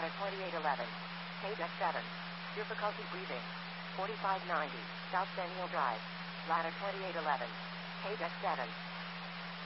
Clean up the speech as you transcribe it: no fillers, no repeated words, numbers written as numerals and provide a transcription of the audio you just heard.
ladder 2811. Page F7. Difficulty breathing. 4590. South Daniel Drive. Ladder 2811. Page F7.